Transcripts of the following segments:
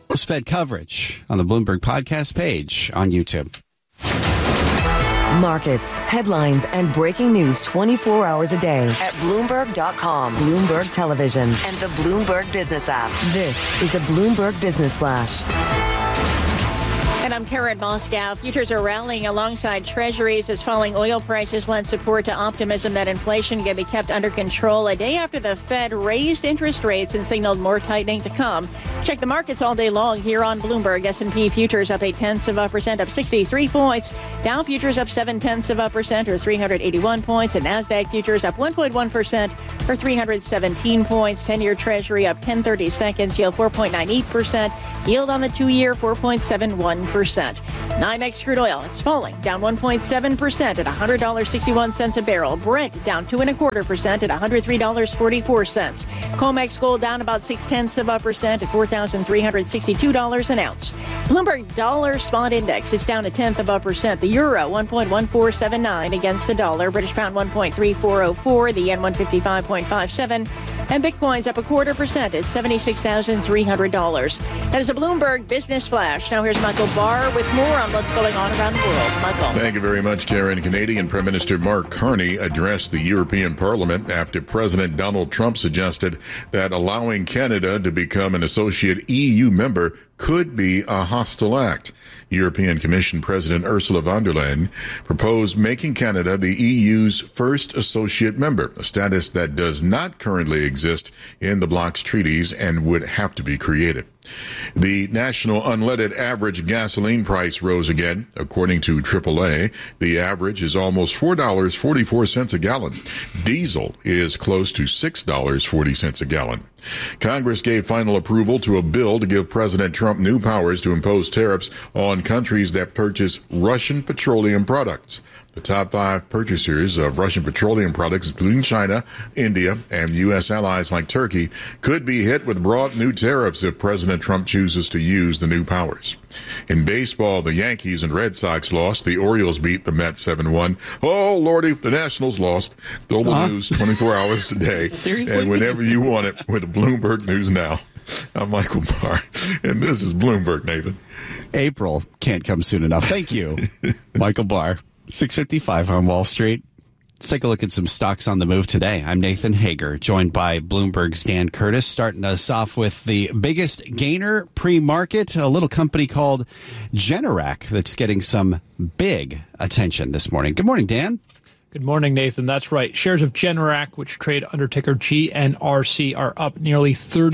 Post-Fed coverage on the Bloomberg podcast page on YouTube. Markets, headlines, and breaking news 24 hours a day at Bloomberg.com, Bloomberg Television, and the Bloomberg Business app. This is the Bloomberg Business Flash. And I'm Karen Moscow. Futures are rallying alongside treasuries as falling oil prices lend support to optimism that inflation can be kept under control a day after the Fed raised interest rates and signaled more tightening to come. Check the markets all day long here on Bloomberg. S&P futures up 0.8%, up 63 points. Dow futures up 0.7%, or 381 points. And NASDAQ futures up 1.1%, or 317 points. 10-year Treasury up 0.10, yield 4.98%. Yield on the 2-year 4.71%. NYMEX crude oil, it's falling, down 1.7% at $100.61 a barrel. Brent down 2.25% at $103.44. COMEX gold down about 0.6% at $4,362 an ounce. Bloomberg dollar spot index is down 0.1%. The euro 1.1479 against the dollar. British pound 1.3404. The yen 155.57. And Bitcoin's up 0.25% at $76,300. That is a Bloomberg Business Flash. Now here's Michael Barr with more on what's going on around the world. Michael. Thank you very much, Karen. Canadian Prime Minister Mark Carney addressed the European Parliament after President Donald Trump suggested that allowing Canada to become an associate EU member could be a hostile act. European Commission President Ursula von der Leyen proposed making Canada the EU's first associate member, a status that does not currently exist in the bloc's treaties and would have to be created. The national unleaded average gasoline price rose again. According to AAA, the average is almost $4.44 a gallon. Diesel is close to $6.40 a gallon. Congress gave final approval to a bill to give President Trump new powers to impose tariffs on countries that purchase Russian petroleum products. The top 5 purchasers of Russian petroleum products, including China, India, and U.S. allies like Turkey, could be hit with broad new tariffs if President Trump chooses to use the new powers. In baseball, the Yankees and Red Sox lost. The Orioles beat the Mets 7-1. Oh, Lordy, the Nationals lost. Global news 24 hours a day. Seriously? And whenever you want it with Bloomberg News Now. I'm Michael Barr, and this is Bloomberg, Nathan. April can't come soon enough. Thank you, Michael Barr. 6:55 on Wall Street. Let's take a look at some stocks on the move today. I'm Nathan Hager, joined by Bloomberg's Dan Curtis, starting us off with the biggest gainer pre-market, a little company called Generac that's getting some big attention this morning. Good morning, Dan. Good morning, Nathan. That's right. Shares of Generac, which trade under ticker GNRC, are up nearly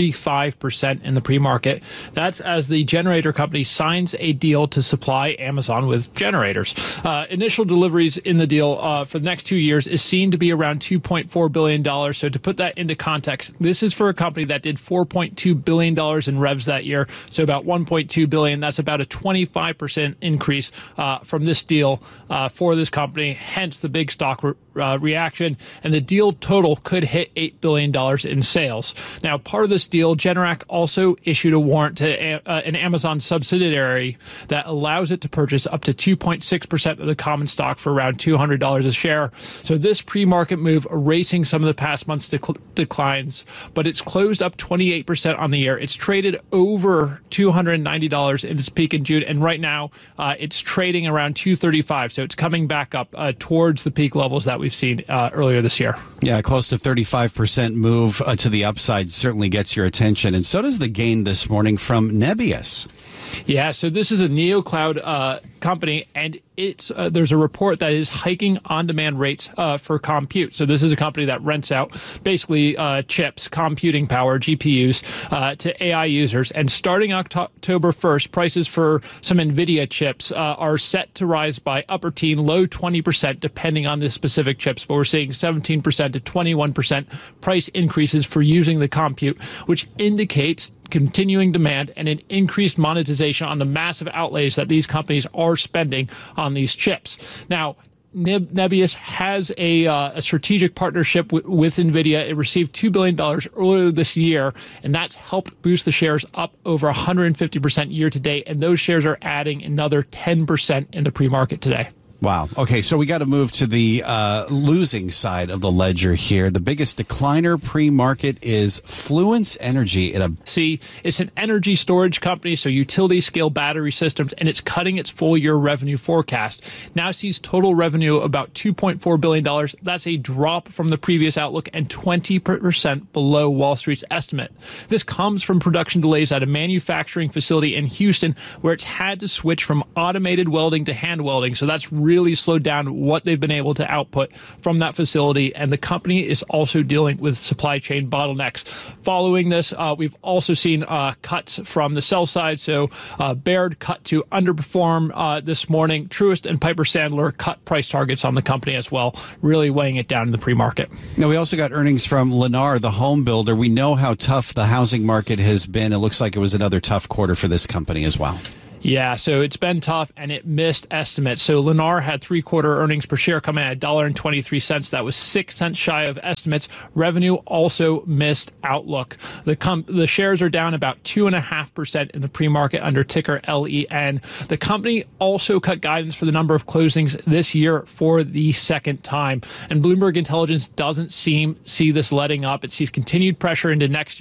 35% in the pre-market. That's as the generator company signs a deal to supply Amazon with generators. Initial deliveries in the deal for the next 2 years is seen to be around $2.4 billion. So to put that into context, this is for a company that did $4.2 billion in revs that year, so about $1.2 billion. That's about a 25% increase from this deal for this company, hence the big stock reaction, and the deal total could hit $8 billion in sales. Now, part of this deal, Generac also issued a warrant to an Amazon subsidiary that allows it to purchase up to 2.6% of the common stock for around $200 a share. So this pre-market move erasing some of the past month's declines, but it's closed up 28% on the year. It's traded over $290 in its peak in June, and right now it's trading around $235, so it's coming back up towards the peak levels that we've seen earlier this year. Yeah, close to 35% move to the upside certainly gets your attention. And so does the gain this morning from Nebius. Yeah, so this is a NeoCloud company, and it's there's a report that is hiking on-demand rates for compute. So this is a company that rents out basically chips, computing power, GPUs, to AI users. And starting October 1st, prices for some NVIDIA chips are set to rise by upper teen, low 20%, depending on the specific chips. But we're seeing 17% to 21% price increases for using the compute, which indicates continuing demand and an increased monetization on the massive outlays that these companies are spending on these chips. Now, Nebius has a strategic partnership with NVIDIA. It received $2 billion earlier this year, and that's helped boost the shares up over 150% year to date, and those shares are adding another 10% in the pre-market today. Wow. Okay, so we got to move to the losing side of the ledger here. The biggest decliner pre-market is Fluence Energy. It's an energy storage company, so utility-scale battery systems, and it's cutting its full-year revenue forecast. Now sees total revenue about $2.4 billion. That's a drop from the previous outlook and 20% below Wall Street's estimate. This comes from production delays at a manufacturing facility in Houston, where it's had to switch from automated welding to hand welding, so that's really slowed down what they've been able to output from that facility, and the company is also dealing with supply chain bottlenecks. Following this, we've also seen cuts from the sell side, so Baird cut to underperform this morning. Truist and Piper Sandler cut price targets on the company as well, really weighing it down in the pre-market. Now, we also got earnings from Lennar, the home builder. We know how tough the housing market has been. It looks like it was another tough quarter for this company as well. Yeah, so it's been tough, and it missed estimates. So Lennar had three-quarter earnings per share come in at $1.23. That was 6 cents shy of estimates. Revenue also missed outlook. The shares are down about 2.5% in the pre-market under ticker LEN. The company also cut guidance for the number of closings this year for the second time. And Bloomberg Intelligence doesn't see this letting up. It sees continued pressure into next year.